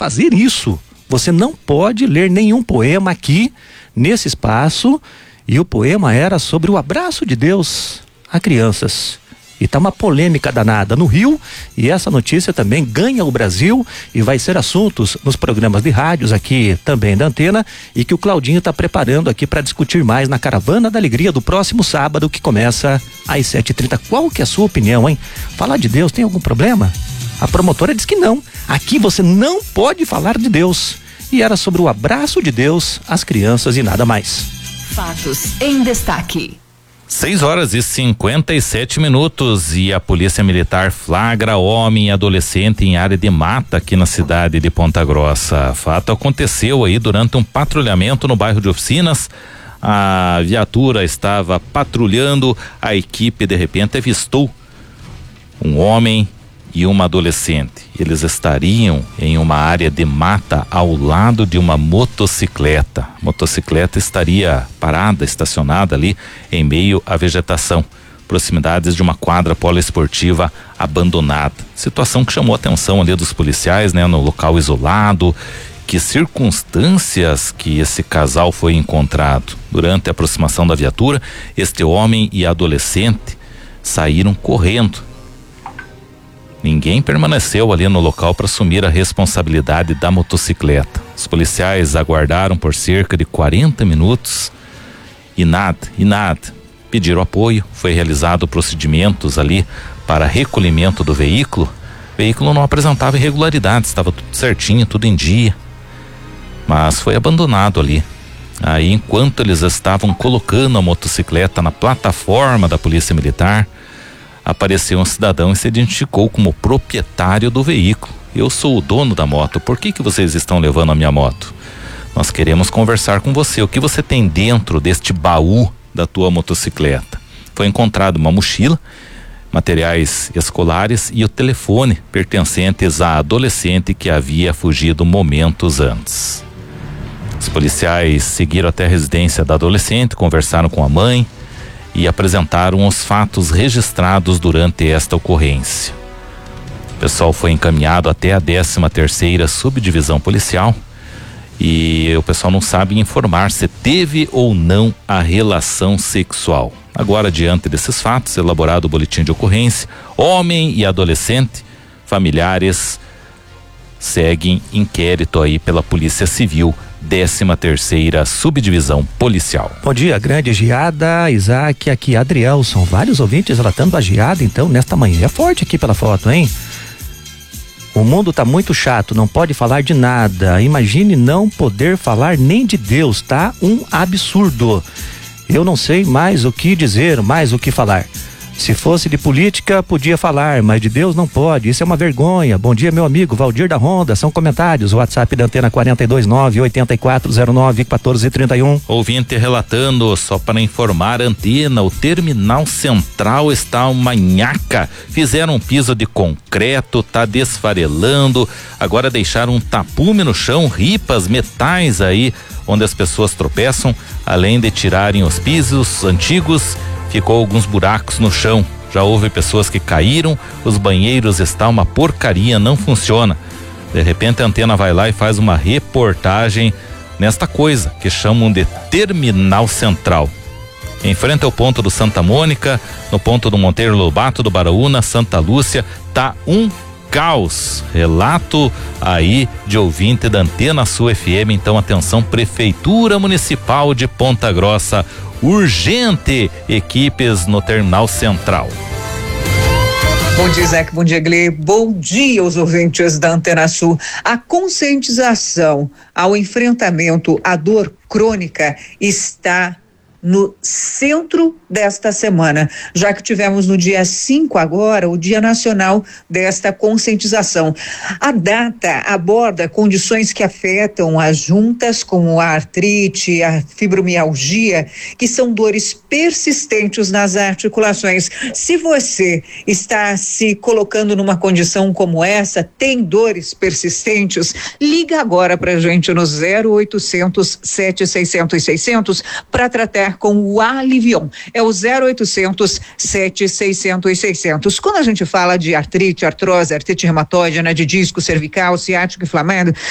fazer isso. Você não pode ler nenhum poema aqui nesse espaço. E o poema era sobre o abraço de Deus a crianças. E tá uma polêmica danada no Rio, e essa notícia também ganha o Brasil e vai ser assuntos nos programas de rádios aqui também da Antena, e que o Claudinho tá preparando aqui para discutir mais na Caravana da Alegria do próximo sábado, que começa às 7h30. Qual que é a sua opinião, hein? Falar de Deus tem algum problema? A promotora diz que não. Aqui você não pode falar de Deus. E era sobre o abraço de Deus às crianças e nada mais. Fatos em destaque. 6h57 e a Polícia Militar flagra homem e adolescente em área de mata aqui na cidade de Ponta Grossa. Fato aconteceu aí durante um patrulhamento no bairro de Oficinas. A viatura estava patrulhando, a equipe de repente avistou um homem e uma adolescente. Eles estariam em uma área de mata ao lado de uma motocicleta. A motocicleta estaria parada, estacionada ali em meio à vegetação, proximidades de uma quadra poliesportiva abandonada. Situação que chamou a atenção ali dos policiais, né, no local isolado. Que circunstâncias que esse casal foi encontrado. Durante a aproximação da viatura, este homem e a adolescente saíram correndo. Ninguém permaneceu ali no local para assumir a responsabilidade da motocicleta. Os policiais aguardaram por cerca de 40 minutos e nada. Pediram apoio, foi realizado procedimentos ali para recolhimento do veículo. O veículo não apresentava irregularidades, estava tudo certinho, tudo em dia. Mas foi abandonado ali. Aí, enquanto eles estavam colocando a motocicleta na plataforma da Polícia Militar, apareceu um cidadão e se identificou como proprietário do veículo. Eu sou o dono da moto, por que vocês estão levando a minha moto? Nós queremos conversar com você, o que você tem dentro deste baú da tua motocicleta? Foi encontrado uma mochila, materiais escolares e o telefone pertencentes à adolescente que havia fugido momentos antes. Os policiais seguiram até a residência da adolescente, conversaram com a mãe e apresentaram os fatos registrados durante esta ocorrência. O pessoal foi encaminhado até a 13ª Subdivisão Policial e o pessoal não sabe informar se teve ou não a relação sexual. Agora, diante desses fatos, elaborado o boletim de ocorrência, homem e adolescente, familiares seguem inquérito aí pela Polícia Civil, 13ª Subdivisão Policial. Bom dia, grande geada, Isaac, aqui Adriel, são vários ouvintes relatando a geada então nesta manhã. É forte aqui pela foto, hein? O mundo tá muito chato, não pode falar de nada, imagine não poder falar nem de Deus, tá? Um absurdo. Eu não sei mais o que dizer, mais o que falar. Se fosse de política, podia falar, mas de Deus não pode, isso é uma vergonha. Bom dia, meu amigo Valdir da Ronda, são comentários, WhatsApp da Antena 429-8409-1431. Ouvinte relatando, só para informar a Antena, o terminal central está uma nhaca, fizeram um piso de concreto, tá desfarelando, agora deixaram um tapume no chão, ripas, metais aí, onde as pessoas tropeçam, além de tirarem os pisos antigos, ficou alguns buracos no chão. Já houve pessoas que caíram, os banheiros estão uma porcaria, não funciona. De repente a Antena vai lá e faz uma reportagem nesta coisa que chamam de terminal central. Em frente ao ponto do Santa Mônica, no ponto do Monteiro Lobato, do Baraúna, Santa Lúcia, tá um caos. Relato aí de ouvinte da Antena Sul FM. Então atenção, Prefeitura Municipal de Ponta Grossa, urgente equipes no terminal central. Bom dia, Isaac, bom dia, Gle, bom dia aos ouvintes da Antena Sul. A conscientização ao enfrentamento à dor crônica está no centro desta semana, já que tivemos no dia 5 agora o Dia Nacional desta conscientização. A data aborda condições que afetam as juntas, como a artrite, a fibromialgia, que são dores persistentes nas articulações. Se você está se colocando numa condição como essa, tem dores persistentes, liga agora pra gente no 0800 700 600 para tratar com o Alivion. É o 0800 700 600. Quando a gente fala de artrite, artrose, artrite reumatoide, de disco cervical, ciático inflamado,